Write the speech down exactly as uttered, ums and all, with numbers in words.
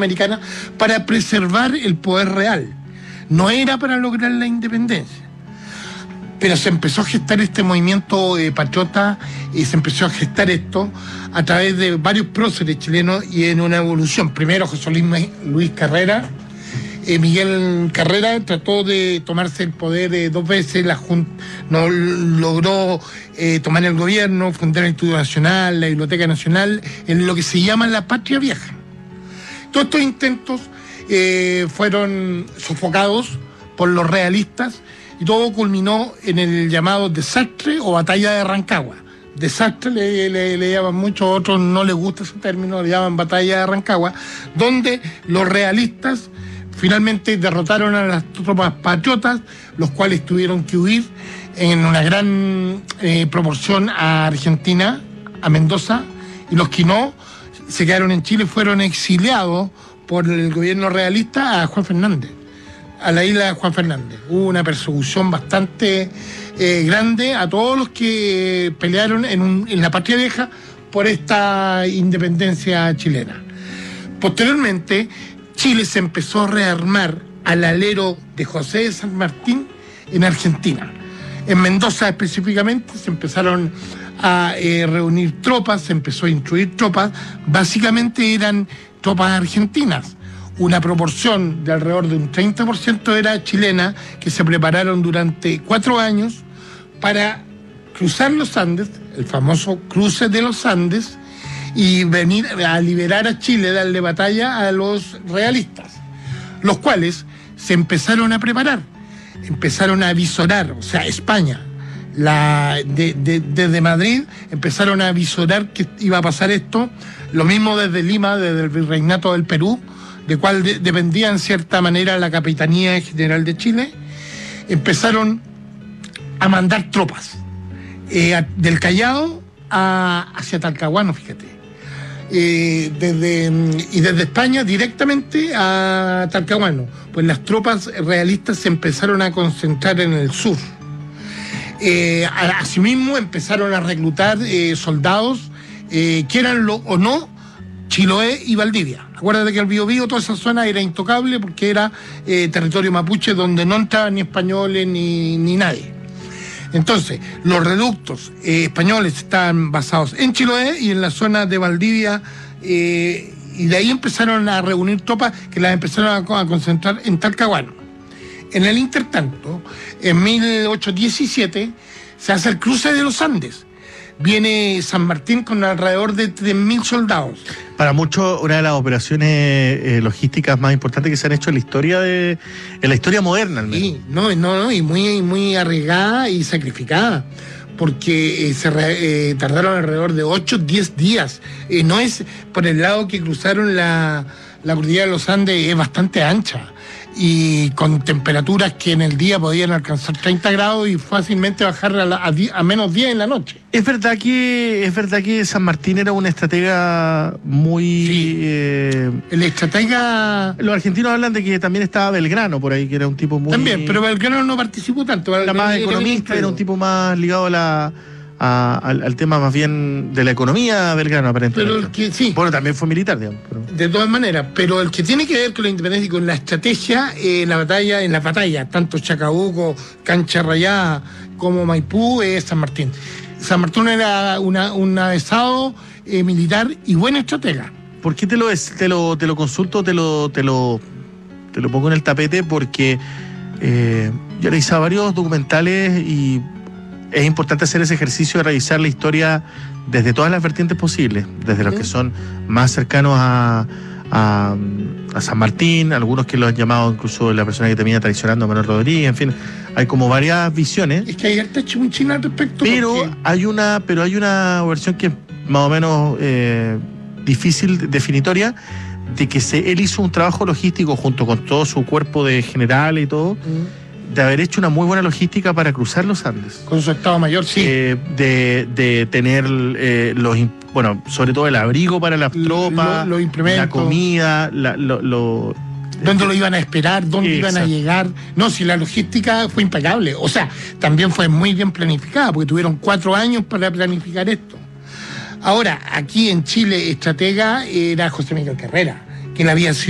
americana para preservar el poder real. No era para lograr la independencia. Pero se empezó a gestar este movimiento eh, patriota y se empezó a gestar esto a través de varios próceres chilenos y en una evolución. Primero José Luis, Luis Carrera, eh, Miguel Carrera trató de tomarse el poder eh, dos veces, la Junta no logró eh, tomar el gobierno, fundar el Instituto Nacional, la Biblioteca Nacional, en lo que se llama la Patria Vieja. Todos estos intentos eh, fueron sofocados por los realistas, y todo culminó en el llamado desastre o batalla de Rancagua. Desastre le, le, le llaman mucho, a otros no les gusta ese término, le llaman batalla de Rancagua, donde los realistas finalmente derrotaron a las tropas patriotas, los cuales tuvieron que huir en una gran eh, proporción a Argentina, a Mendoza, y los que no se quedaron en Chile fueron exiliados por el gobierno realista a Juan Fernández, a la isla de Juan Fernández. Hubo una persecución bastante eh, grande a todos los que pelearon en, un, en la Patria Vieja por esta independencia chilena. Posteriormente, Chile se empezó a rearmar al alero de José de San Martín en Argentina. En Mendoza específicamente se empezaron a eh, reunir tropas, se empezó a instruir tropas, básicamente eran tropas argentinas. Una proporción de alrededor de un treinta por ciento era chilena, que se prepararon durante cuatro años para cruzar los Andes, el famoso cruce de los Andes, y venir a liberar a Chile, darle batalla a los realistas, los cuales se empezaron a preparar, empezaron a visorar, o sea, España, la, de, de, desde Madrid, empezaron a visorar que iba a pasar esto, lo mismo desde Lima, desde el Virreinato del Perú, de cual de, dependía en cierta manera la Capitanía General de Chile, empezaron a mandar tropas eh, a, del Callao a, hacia Talcahuano, fíjate, eh, desde, y desde España directamente a Talcahuano, pues las tropas realistas se empezaron a concentrar en el sur. Eh, asimismo empezaron a reclutar eh, soldados, eh, quieranlo o no, Chiloé y Valdivia. Acuérdate que el Biobío, toda esa zona era intocable porque era eh, territorio mapuche donde no entraban ni españoles ni, ni nadie. Entonces, los reductos eh, españoles estaban basados en Chiloé y en la zona de Valdivia, eh, y de ahí empezaron a reunir tropas que las empezaron a, a concentrar en Talcahuano. En el intertanto, en mil ochocientos diecisiete se hace el cruce de los Andes. Viene San Martín con alrededor de tres mil soldados. Para muchos, una de las operaciones eh, logísticas más importantes que se han hecho en la historia de, en la historia moderna, al menos. Sí, no, no, no, y muy, muy arriesgada y sacrificada, porque eh, se re, eh, tardaron alrededor de ocho, diez días. Eh, no es por el lado que cruzaron la, la cordillera de los Andes, es bastante ancha, y con temperaturas que en el día podían alcanzar treinta grados y fácilmente bajar a, la, a, a menos diez en la noche. Es verdad que es verdad que San Martín era un estratega muy... Sí. Eh, el estratega... Los argentinos hablan de que también estaba Belgrano por ahí, que era un tipo muy... También, pero Belgrano no participó tanto. Era más economista, era un tipo más ligado a la... A, al, al tema más bien de la economía Belgrano, aparentemente. Pero el que, sí. Bueno, también fue militar, digamos. Pero... De todas maneras, pero el que tiene que ver con la independencia y con la estrategia eh, en la batalla, en las batallas, tanto Chacabuco, Cancha Rayada como Maipú, es San Martín. San Martín era una, un avesado eh, militar y buen estratega. ¿Por qué te lo, es, te lo, te lo consulto, te lo, te lo, te lo pongo en el tapete? Porque eh, yo he revisado varios documentales y es importante hacer ese ejercicio de revisar la historia desde todas las vertientes posibles, desde los que son más cercanos a, a, a San Martín, algunos que lo han llamado incluso la persona que termina traicionando a Manuel Rodríguez, en fin, hay como varias visiones. Es que hay harta chunchina al respecto. Pero porque... hay una, pero hay una versión que es más o menos eh, difícil, definitoria, de que se, él hizo un trabajo logístico junto con todo su cuerpo de generales y todo. Mm. De haber hecho una muy buena logística para cruzar los Andes. Con su Estado Mayor, sí. Eh, de, de tener eh, los, bueno, sobre todo el abrigo para las tropas, lo, lo implementos, la comida, la, lo, lo, dónde lo iban a esperar, dónde Exacto. iban a llegar. No, si la logística fue impecable. O sea, también fue muy bien planificada, porque tuvieron cuatro años para planificar esto. Ahora, aquí en Chile, estratega era José Miguel Carrera, quien había sido